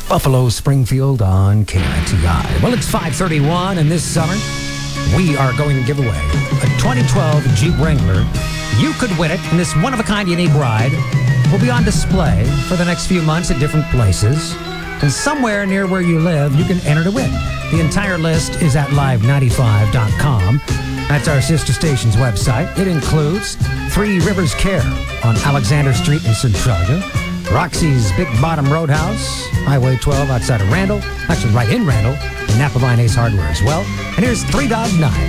Buffalo Springfield on KITI. Well, it's 5:31, and this summer, we are going to give away a 2012 Jeep Wrangler. You could win it, and this one-of-a-kind unique ride will be on display for the next few months at different places. And somewhere near where you live, you can enter to win. The entire list is at live95.com. That's our sister station's website. It includes Three Rivers Care on Alexander Street in Centralia, Roxy's Big Bottom Roadhouse, Highway 12 outside of Randall, actually right in Randall, and Napa Vine Ace Hardware as well. And here's Three Dog Night.